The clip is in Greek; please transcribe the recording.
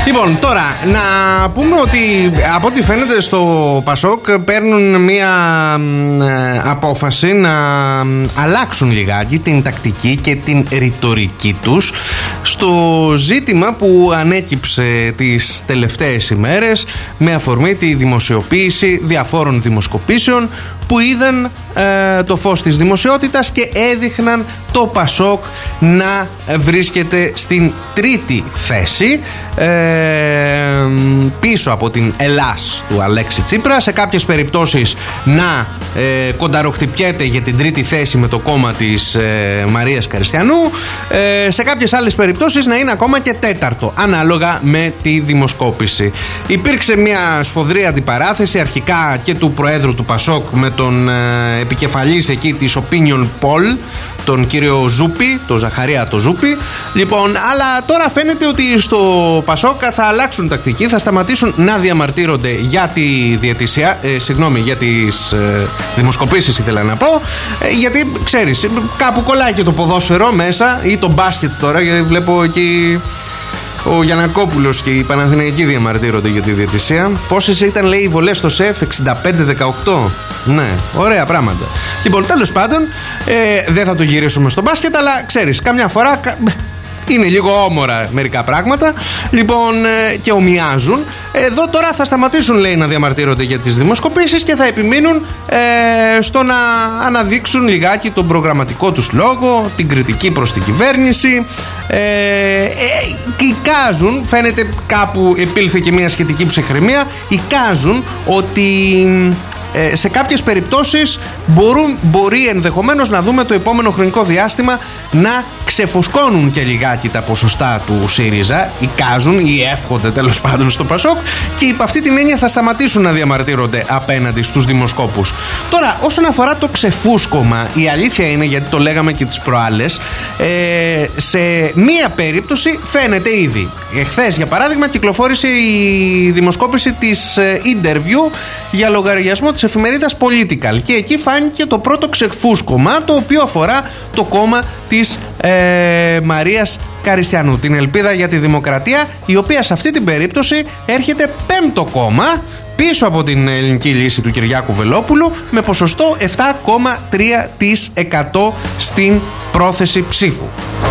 Λοιπόν, τώρα να πούμε ότι από ό,τι φαίνεται στο Πασόκ παίρνουν μια απόφαση να αλλάξουν λιγάκι την τακτική και την ρητορική τους στο ζήτημα που ανέκυψε τις τελευταίες ημέρες με αφορμή τη δημοσιοποίηση διαφόρων δημοσκοπήσεων που είδαν το φως της δημοσιότητας και έδειχναν το Πασόκ να βρίσκεται στην τρίτη θέση πίσω από την Ελλάς του Αλέξη Τσίπρα, σε κάποιες περιπτώσεις να κονταροχτυπιέται για την τρίτη θέση με το κόμμα της Μαρίας Καριστιανού, σε κάποιες άλλες περιπτώσεις να είναι ακόμα και τέταρτο ανάλογα με τη δημοσκόπηση. Υπήρξε μια σφοδρή αντιπαράθεση αρχικά και του Προέδρου του Πασόκ με τον επικεφαλής εκεί της Opinion Poll, τον κύριο Ζούπη, τον Ζαχαρία το Ζούπη. Λοιπόν, αλλά τώρα φαίνεται ότι στο Πασόκ θα αλλάξουν τακτική, θα σταματήσουν να διαμαρτύρονται για τη διαιτησία, για τις δημοσκοπήσεις ήθελα να πω, γιατί ξέρεις, κάπου κολλάει και το ποδόσφαιρο μέσα ή το μπάσκετ τώρα, γιατί βλέπω εκεί ο Γιαννακόπουλος και οι Παναθηναϊκοί διαμαρτύρονται για τη διαιτησία. Πόσες ήταν, λέει, οι βολές στο ΣΕΦ? 65-18. Ναι, ωραία πράγματα. Λοιπόν, τέλος πάντων, δεν θα το γυρίσουμε στο μπάσκετ, αλλά ξέρεις, καμιά φορά είναι λίγο όμορα μερικά πράγματα. Λοιπόν, και ομοιάζουν. Εδώ τώρα θα σταματήσουν, λέει, να διαμαρτύρονται για τις δημοσκοπήσεις και θα επιμείνουν στο να αναδείξουν λιγάκι τον προγραμματικό τους λόγο, την κριτική προς την κυβέρνηση. Εικάζουν, φαίνεται κάπου επήλθε και μια σχετική ψυχραιμία, εικάζουν ότι σε κάποιες περιπτώσεις μπορεί ενδεχομένως να δούμε το επόμενο χρονικό διάστημα να ξεφουσκώνουν και λιγάκι τα ποσοστά του ΣΥΡΙΖΑ, εικάζουν ή εύχονται τέλος πάντων στο Πασόκ, και υπ' αυτή την έννοια θα σταματήσουν να διαμαρτύρονται απέναντι στους δημοσκόπους. Τώρα, όσον αφορά το ξεφούσκωμα, η αλήθεια είναι, γιατί το λέγαμε και τις προάλλες, σε μία περίπτωση φαίνεται ήδη. Εχθές, για παράδειγμα, κυκλοφόρησε η δημοσκόπηση της Interview για λογαριασμό της εφημερίδας Political και εκεί φάνηκε το πρώτο ξεφούσκωμα, το οποίο αφορά το κόμμα της Μαρίας Καριστιανού, την Ελπίδα για τη Δημοκρατία, η οποία σε αυτή την περίπτωση έρχεται πέμπτο κόμμα πίσω από την Ελληνική Λύση του Κυριάκου Βελόπουλου με ποσοστό 7,3% στην πρόθεση ψήφου.